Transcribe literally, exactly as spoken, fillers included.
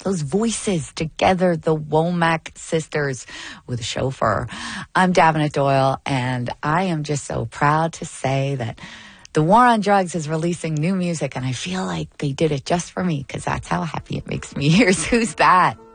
those voices together, the Womack sisters with a chauffeur. I'm Davenant Doyle, and I am just so proud to say that the War on Drugs is releasing new music, and I feel like they did it just for me because that's how happy it makes me. Here's Who's That?